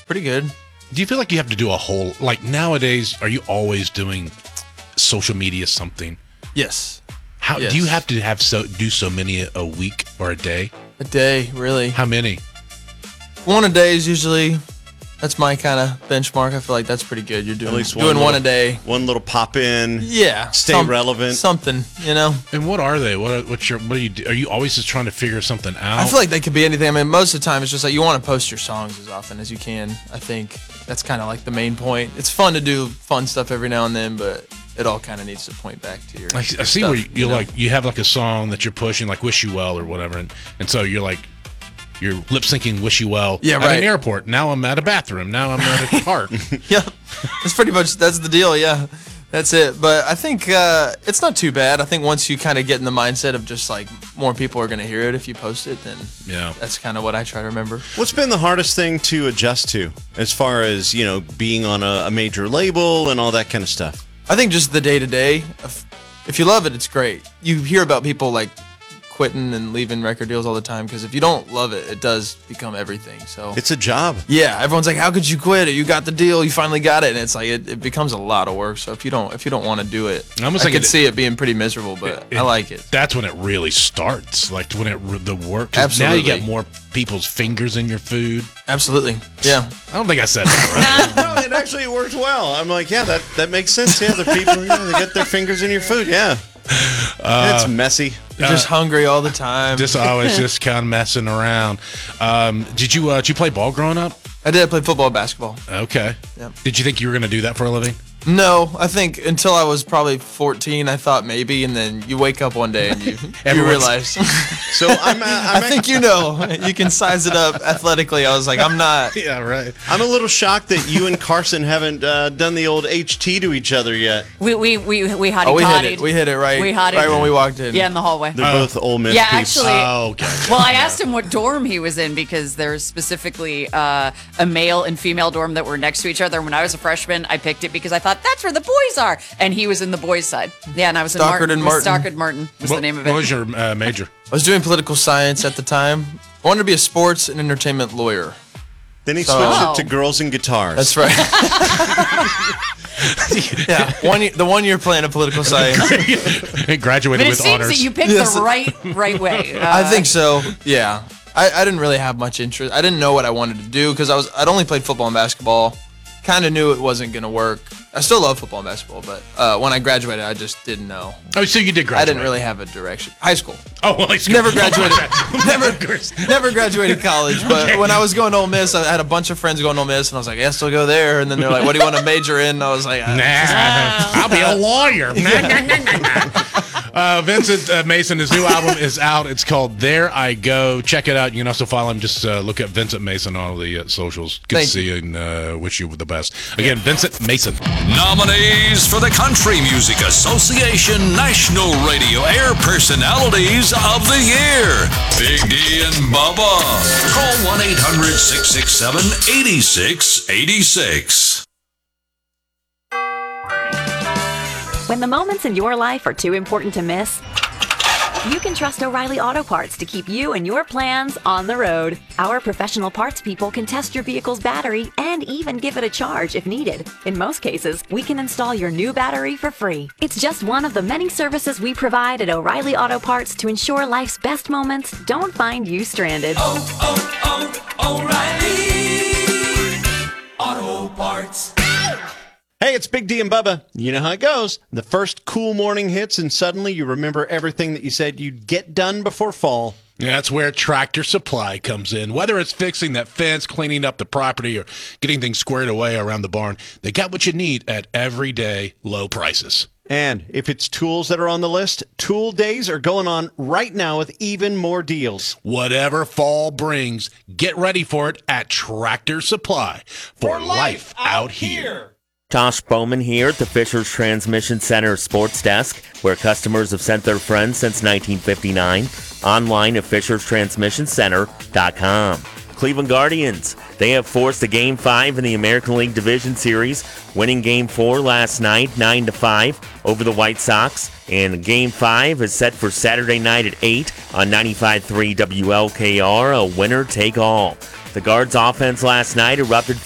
pretty good. Do you feel like you have to do a whole, like nowadays, are you always doing social media something? Yes. How Yes. do you have to do so many a week or a day? A day, really. How many? One a day is usually, that's my kind of benchmark. I feel like that's pretty good. You're doing, At least one a day. One little pop in. Yeah. Stay relevant. Something, you know? And what are they? What do you do? Are you always just trying to figure something out? I feel like they could be anything. I mean, most of the time it's just like you want to post your songs as often as you can. I think that's kind of like the main point. It's fun to do fun stuff every now and then, but it all kind of needs to point back to your I see stuff, where you know? like you have like a song that you're pushing, like "Wish You Well" or whatever, and so you're lip syncing "Wish You Well" Yeah, at right. an airport. Now I'm at a bathroom. Now I'm at a park. Yeah, that's pretty much that's the deal. Yeah, that's it. But I think it's not too bad. I think once you kind of get in the mindset of just like more people are going to hear it if you post it, then Yeah. that's kind of what I try to remember. What's been the hardest thing to adjust to as far as, being on a major label and all that kind of stuff? I think just the day to day. If you love it, it's great. You hear about people like quitting and leaving record deals all the time because if you don't love it, it does become everything. So It's a job. yeah, everyone's like, "How could you quit it? You got the deal. You finally got it." And it's like it becomes a lot of work. So if you don't want to do it, I almost I think could it- see it being pretty miserable, but I like it. That's when it really starts. Like when the work. 'Cause now you Absolutely. get more people's fingers in your food. Absolutely, yeah. I don't think I said that right. No, it actually worked well. I'm like, yeah, that makes sense. Yeah, the people, they get their fingers in your food. Yeah. It's messy. You're just hungry all the time. I was just kind of messing around. Did you play ball growing up? I did play football and basketball. Okay. Yep. Did you think you were going to do that for a living? No, I think until I was probably 14, I thought maybe, and then you wake up one day and you Everyone's- realize. So I think you know. You can size it up athletically. I was like, I'm not. Yeah, right. I'm a little shocked that you and Carson haven't done the old HT to each other yet. We hottie Oh, we hit toddied. it. We hit it right. We hottied. Right when we walked in. Yeah, in the hallway. They're both Ole Miss Yeah, peeps. actually. Oh, okay. Well, I asked him what dorm he was in because there's specifically a male and female dorm that were next to each other. When I was a freshman, I picked it because I thought that's where the boys are, and he was in the boys' side. Yeah, and I was in Stockard and Martin. Stockard Martin was the name of it. What was your major? I was doing political science at the time. I wanted to be a sports and entertainment lawyer. Then he So- switched Oh. it to girls and guitars. That's right. Yeah, the 1 year plan of political science. Graduated But it with seems honors. that you picked Yes. the right way. I think so. Yeah, I didn't really have much interest. I didn't know what I wanted to do because I'd only played football and basketball. Kind of knew it wasn't gonna work. I still love football and basketball, but when I graduated, I just didn't know. Oh, so you did graduate. I didn't really have a direction. High school. Oh, well, I Never graduated. Never. Never graduated college, but when I was going to Ole Miss, I had a bunch of friends going to Ole Miss, and I was like, "Yes, I'll go there." And then they're like, "What do you want to major in?" And I was like, Nah, I'll be a lawyer. Vincent Mason, his new album is out. It's called There I Go. Check it out. You can also follow him. Just look at Vincent Mason on all the socials. Good Thank to see you and wish you the best. Again, Vincent Mason. Nominees for the Country Music Association National Radio Air Personalities of the Year. Big D and Bubba. Call 1-800-667-8686. When the moments in your life are too important to miss, you can trust O'Reilly Auto Parts to keep you and your plans on the road. Our professional parts people can test your vehicle's battery and even give it a charge if needed. In most cases, we can install your new battery for free. It's just one of the many services we provide at O'Reilly Auto Parts to ensure life's best moments don't find you stranded. O'Reilly Auto Parts. Hey, it's Big D and Bubba. You know how it goes. The first cool morning hits, and suddenly you remember everything that you said you'd get done before fall. Yeah, that's where Tractor Supply comes in. Whether it's fixing that fence, cleaning up the property, or getting things squared away around the barn, they got what you need at everyday low prices. And if it's tools that are on the list, Tool Days are going on right now with even more deals. Whatever fall brings, get ready for it at Tractor Supply for life out here. Josh Bowman here at the Fisher's Transmission Center Sports Desk, where customers have sent their friends since 1959. Online at fisherstransmissioncenter.com. Cleveland Guardians. They have forced a Game 5 in the American League Division Series, winning Game 4 last night, 9-5, over the White Sox. And Game 5 is set for Saturday night at 8 on 95.3 WLKR, a winner-take-all. The Guards' offense last night erupted